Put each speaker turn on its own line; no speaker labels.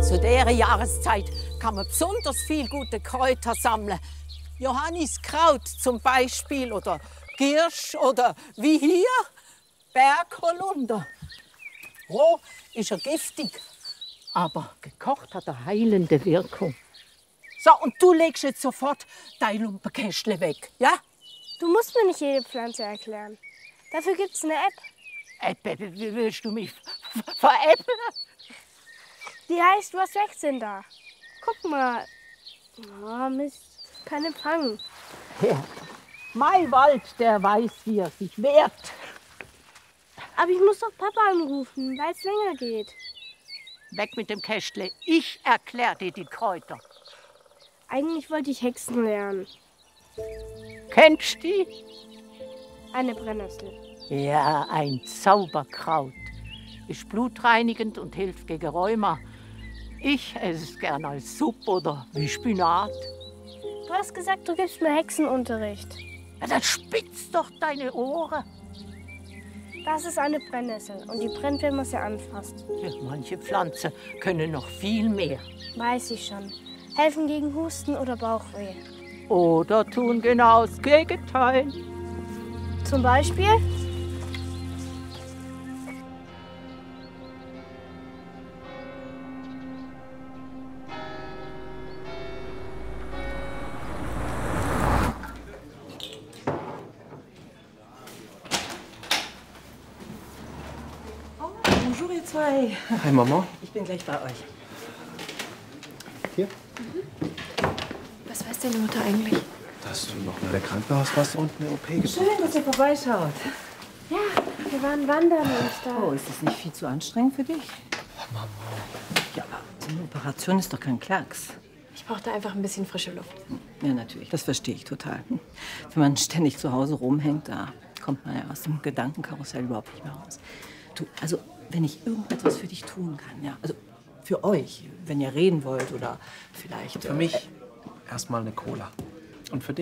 Zu der Jahreszeit kann man besonders viel gute Kräuter sammeln. Johanniskraut zum Beispiel oder Girsch oder wie hier Bergholunder. Roh ist er giftig, aber gekocht hat er heilende Wirkung. So, und du legst jetzt sofort dein Lumpenkästle weg, ja?
Du musst mir nicht jede Pflanze erklären. Dafür gibt's eine App.
Wie willst du mich veräppeln?
Die heißt Was wächst denn da? Guck mal. Oh, Mist. Kein Empfang.
Ja. Mein Wald, der weiß, wie er sich wehrt.
Aber ich muss doch Papa anrufen, weil es länger geht.
Weg mit dem Kästle. Ich erkläre dir die Kräuter.
Eigentlich wollte ich Hexen lernen.
Kennst du die?
Eine Brennnessel.
Ja, ein Zauberkraut. Ist blutreinigend und hilft gegen Rheuma. Ich esse es gern als Suppe oder wie Spinat.
Du hast gesagt, du gibst mir Hexenunterricht.
Ja, dann spitz doch deine Ohren.
Das ist eine Brennnessel und die brennt, wenn man sie anfasst.
Ja, manche Pflanzen können noch viel mehr.
Weiß ich schon. Helfen gegen Husten oder Bauchweh.
Oder tun genau das Gegenteil.
Zum Beispiel?
Bonjour, ihr zwei.
Hi, Mama.
Ich bin gleich bei euch.
Hier?
Was weiß deine Mutter eigentlich?
Dass du noch mal der Krankenhaus warst und eine OP gemacht.
Schön, dass ihr vorbeischaut.
Ja, wir waren wandern und da.
Oh, ist das nicht viel zu anstrengend für dich?
Mama.
Ja, aber so eine Operation ist doch kein Klacks.
Ich brauchte einfach ein bisschen frische Luft.
Ja, natürlich. Das verstehe ich total. Wenn man ständig zu Hause rumhängt, da kommt man ja aus dem Gedankenkarussell überhaupt nicht mehr raus. Du, also, wenn ich irgendetwas für dich tun kann, ja, also für euch, wenn ihr reden wollt oder vielleicht...
Für mich erstmal eine Cola. Und für dich?